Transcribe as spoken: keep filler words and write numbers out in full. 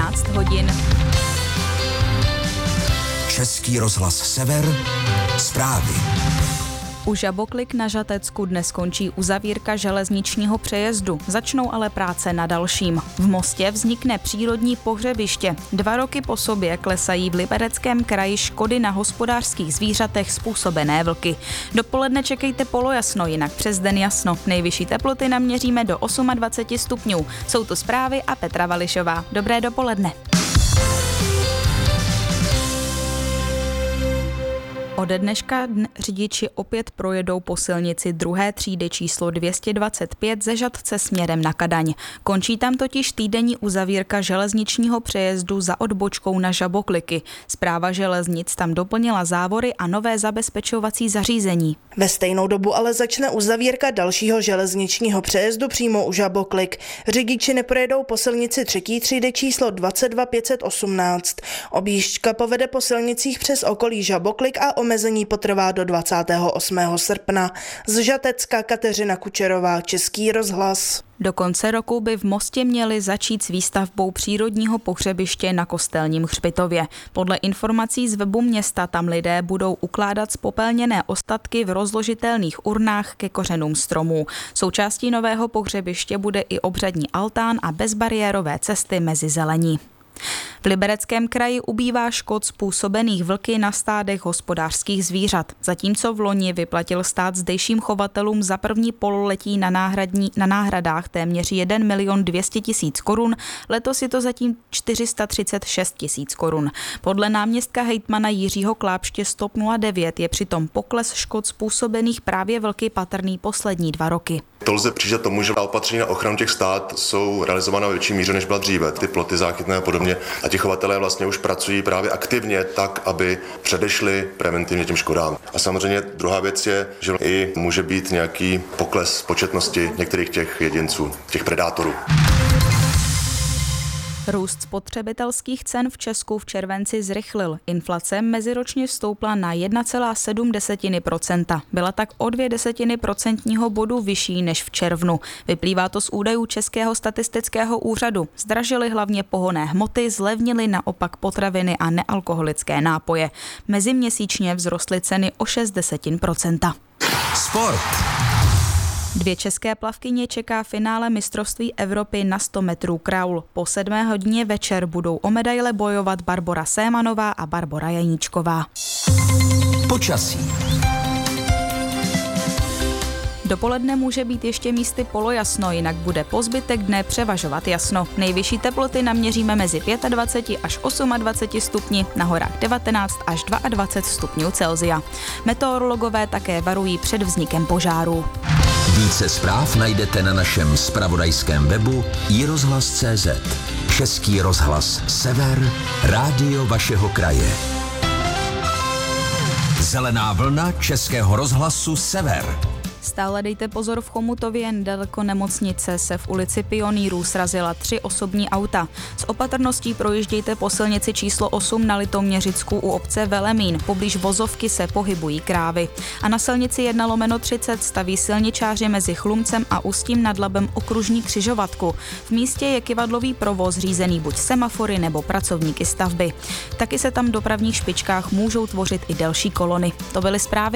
třináct hodin. Český rozhlas Sever, zprávy. U Žaboklik na Žatecku dnes končí uzavírka železničního přejezdu, začnou ale práce na dalším. V Mostě vznikne přírodní pohřebiště. Dva roky po sobě klesají v Libereckém kraji škody na hospodářských zvířatech způsobené vlky. Dopoledne čekejte polojasno, jinak přes den jasno. Nejvyšší teploty naměříme do dvacet osm stupňů. Jsou tu zprávy a Petra Vališová. Dobré dopoledne. Ode dneška dn řidiči opět projedou po silnici druhé třídy číslo dvě stě dvacet pět ze Žatce směrem na Kadaň. Končí tam totiž týdenní uzavírka železničního přejezdu za odbočkou na Žabokliky. Správa železnic tam doplnila závory a nové zabezpečovací zařízení. Ve stejnou dobu ale začne uzavírka dalšího železničního přejezdu přímo u Žaboklik. Řidiči neprojedou po silnici třetí třídy číslo dvacet dva pět set osmnáct. Objížďka povede po silnicích přes okolí Žaboklik a omezení potrvá do dvacátého osmého srpna. Z Žatecka Kateřina Kučerová, Český rozhlas. Do konce roku by v Mostě měli začít s výstavbou přírodního pohřebiště na Kostelním hřbitově. Podle informací z webu města tam lidé budou ukládat spopelněné ostatky v rozložitelných urnách ke kořenům stromů. Součástí nového pohřebiště bude i obřadní altán a bezbariérové cesty mezi zelení. V Libereckém kraji ubývá škod způsobených vlky na stádech hospodářských zvířat. Zatímco v loni vyplatil stát zdejším chovatelům za první pololetí na, náhradní, na náhradách téměř jeden milion dvě stě tisíc korun, letos je to zatím čtyři sta třicet šest tisíc korun. Podle náměstka hejtmana Jiřího Klápště z TOP nula devět je přitom pokles škod způsobených právě vlky patrný poslední dva roky. To lze přičítat tomu, že opatření na ochranu těch stád jsou realizována ve větší míře, než byla dříve. Ty ploty záchytné a podobně. A ti chovatelé vlastně už pracují právě aktivně tak, aby předešli preventivně těm škodám. A samozřejmě druhá věc je, že i může být nějaký pokles početnosti některých těch jedinců, těch predátorů. Růst spotřebitelských cen v Česku v červenci zrychlil. Inflace meziročně stoupla na jedna celá sedm procenta. Byla tak o dvě desetiny procentního bodu vyšší než v červnu. Vyplývá to z údajů Českého statistického úřadu. Zdražily hlavně pohonné hmoty, zlevnily naopak potraviny a nealkoholické nápoje. Meziměsíčně vzrostly ceny o šest desetin procenta. Sport. Dvě české plavkyně čeká finále mistrovství Evropy na sto metrů kraul. Po sedmé hodině večer budou o medaile bojovat Barbora Sémanová a Barbora Janíčková. Počasí. Dopoledne může být ještě místy polojasno, jinak bude po zbytek dne převažovat jasno. Nejvyšší teploty naměříme mezi dvacet pět až dvacet osm stupni, na horách devatenáct až dvacet dva stupňů Celsia. Meteorologové také varují před vznikem požárů. Více zpráv najdete na našem zpravodajském webu i rozhlas tečka cé zet. Český rozhlas Sever, rádio vašeho kraje. Zelená vlna Českého rozhlasu Sever. Stále dejte pozor, v Chomutově nedaleko nemocnice se v ulici Pionýrů srazila tři osobní auta. S opatrností projíždějte po silnici číslo osm na Litoměřicku u obce Velemín. Poblíž vozovky se pohybují krávy. A na silnici jedna lomeno třicet staví silničáři mezi Chlumcem a Ústím nad Labem okružní křižovatku. V místě je kyvadlový provoz řízený buď semafory nebo pracovníky stavby. Taky se tam v dopravních špičkách můžou tvořit i delší kolony. To byly zprávy.